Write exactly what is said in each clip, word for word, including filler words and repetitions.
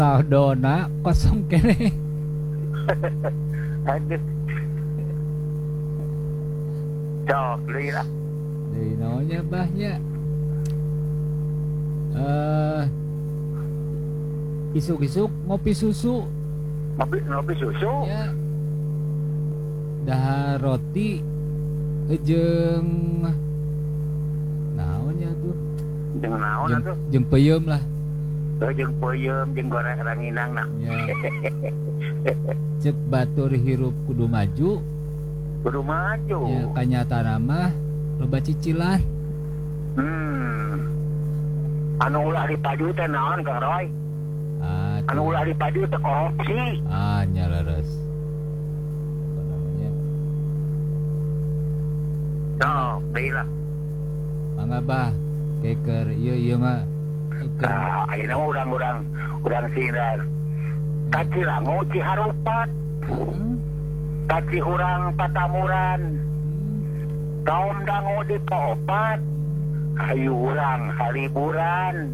Saldona kosong kene. Aduh. Cok, beli lah. Deui naonnya bahnya. Eh isuk-isuk ngopi susu. Ngopi ngopi susu. Ya. Dahar roti jeung naonnya tuh? Jeung naon Jeung, atuh? jeung peuyeum lah. Teu jeung peuyeum jeung goreng ranginang nah. Ya. Cek batur hirup kudu maju. Kudu maju. Ya kanyataana mah loba cicilan. Hmm. Anu ulah dipaju teh naon Kang Roy? Ah, Anu ulah dipaju teh korupsi. ah nya leres. Apa namanya? Cok, deui lah. Mangga bah keker ieu ieu mah keker. Nah, ayeuna mah urang-urang urang sindan. Kacilangu Ciharupat. Hmm? Kaci urang Patamuran. Kaum dangu di Popat. Hayu urang haliburan.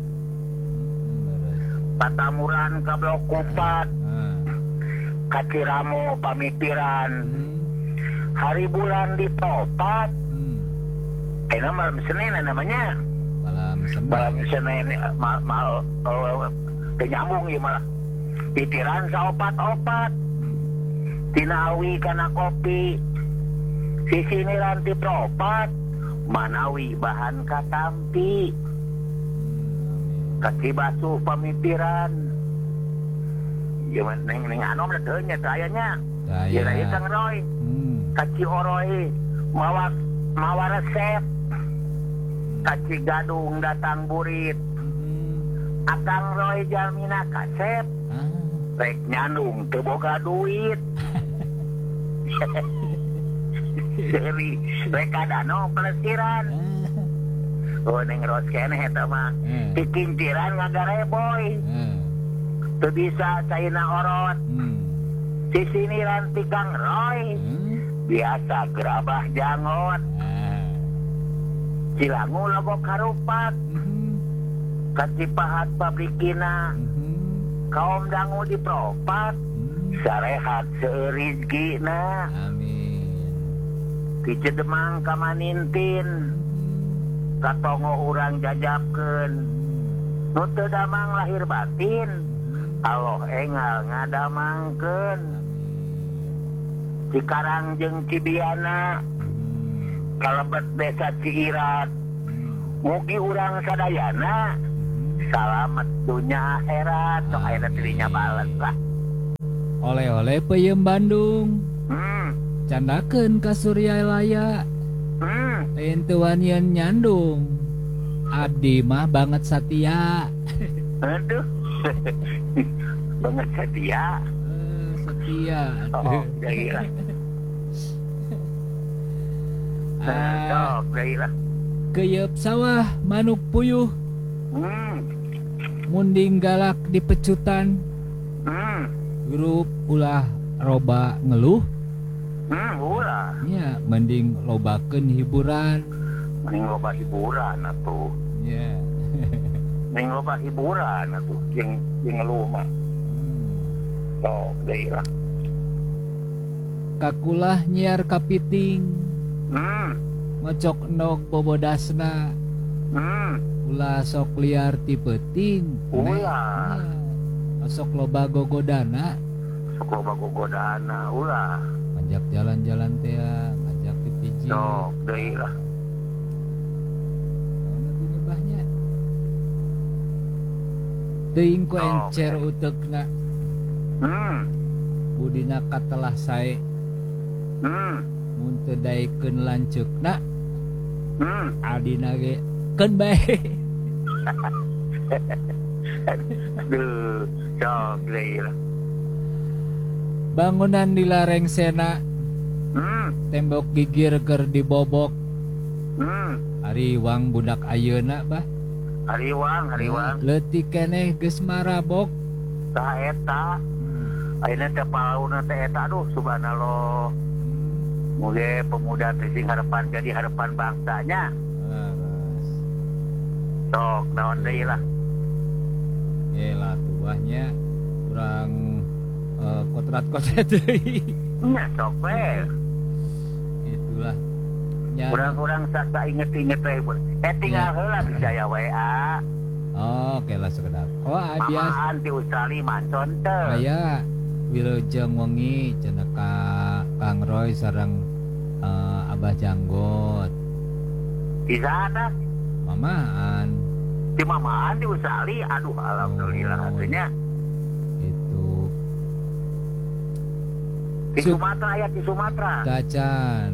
Patamuran ka Blok Kupat. Ah. Kaciramu Pamikiran. Hmm. Hari bulan di Popat. Hmm. Enak malam Senin namanya. Malam Senin. Malam Senin mal mal uh, nyambung ya malah. Titiran saopat-opat. Tinawi kana kopi. Sisiniran ti propat. Manawi bahan katampi. Kaki basuh pamikiran. Ya neng neng anom na teunya sayanya. Ya ieu Kang Roy. Hmm. Kaci oroi mawa mawa resep. Kaci gadung datang burit. Hmm. Akang Roy jalmina kasep. Ah. Rek nyandung teu boga duit. Dari rek kadano pelesiran. Oh neng ros keneh eta mah. Hmm. Dikinciran ngagareboy. Hmm. Teu bisa caina orot. Hmm. Sisiniran ti Kang Roy. Hmm. Biasa gerabah jangot. Ah. Cilangu logok harupat. Hmm. Kacipahat pabrikina. Hmm. Kaum dangu di propat. Hmm. Sarehat seurizgina. Amin. Ti Cedemang kamanintin. Katongo urang jajapkeun. Nu teu damang lahir batin. Allah engal ngadamangkeun. Cikarang jeung Cibiana. Kalebet desa Ciirat. Mugi urang sadayana. Salamet dunya akhirat. Sok ayeuna tirinya bales lah. Oleh-oleh peuyeum Bandung. Hmm. Candakeun ka Suryalaya. Hmm. Lain teu wanian nyandung. Abdi mah banget satia. Aduh. Banget setia. Eh, setia. Oh, gila. Ah, Sok, gila. keyeup sawah manuk puyuh. Hmm. Munding galak di pecutan. Hmm. Grup ulah roba ngeluh. Hmm, ulah. Ya, mending lobakeun hiburan. Mending loba hiburan atuh. Ya. Mending loba hiburan atuh jeung jeung ngeluh mah. Sok, gila. Kakulah nyiar kapiting. Hmm. Ngocok endog bobodasna. Hmm. Ulah sok liar ti peuting. Ulah. Ya. Sok loba gogodana. Sok loba gogodana ulah. Ngajak jalan-jalan teh, ngajak pipiji. Sok, gila. Naon atuh nyebahnya? Teuing ku encer uteukna. Hmm. Budina katelah sae. Hmm. Mun teu daekeun lanceukna, Hmm. adina ge keun bae. Aduh, sok, gila. Bangunan di lareng sena, Hmm. tembok gigir keur dibobok. Hmm. Ariwang budak ayeuna bah. Hariwang, hariwang. Leutik keneh geus marabok. Tah eta. Ayeuna teh palauna teh eta aduh subhanallah. Muge pemuda teh sing harapan jadi harapan bangsanya. Laras. Sok naon deui lah. Yelah tuahnya kotrat-kotrat deui. Nya sok we. Itulah. Ya. Kurang-kurang saksa inget-inget we. Eh tinggal heula bisa ya W A. Oh, oke lah sekedar. Oh, ah, biasa. Mamaan di Australia mancon teh. Aya Wilujeng wengi cenah ka Kang Roy sareng eh, Abah Janggot. Di sana Mamaan di mamaan di Australia. Aduh alhamdulillah Oh. atunya. itu Di Su- Sumatera ya di Sumatera. Dacan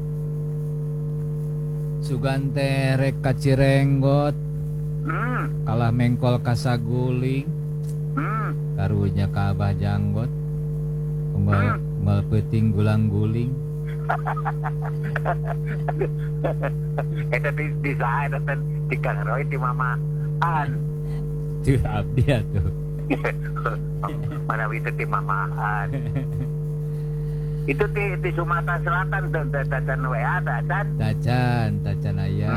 Sugante rek ka Cirenggot Hmm. kalah mengkol ka Saguling Hmm. karunya ka Abah Janggot unggal unggal peuting gulang-guling. Eta di di sana teh di Kang Roy di mamaan. Tuh abdi atuh. Mana bisa di mamaan. Itu di di Sumatera Selatan tuh Dacan W A Dacan. Dacan Dacan aya.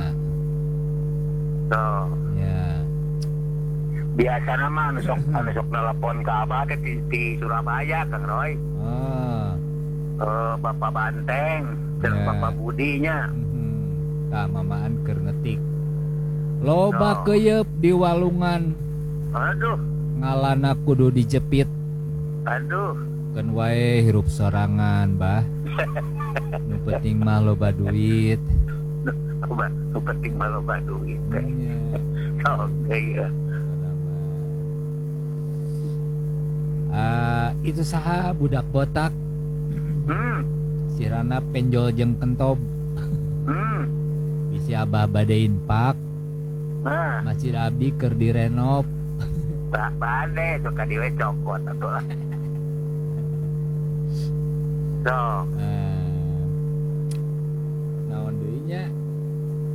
Tuh. Ya. Biasa nama anu sok anu sok nelpon ke Abah teh di, di Surabaya Kang Roy. Oh. Eh, Bapak Banteng dan Ya. Bapak Budinya. Mhm. Tah mamaan keur ngetik. Loba No. keuyeub di walungan Aduh, ngalana kudu dijepit. aduh. Keun wae hirup sorangan, Bah. Nu penting mah loba duit. Coba, nu penting mah loba duit teh. Nya. Oke ya. Ah, itu saha budak botak Hmm, sirana penjol jeung kentob. hmm. Bisi Abah bade infak, Nah, masjid abdi keur direnov. tak bade suka diwe cokot atuh. So, Eh,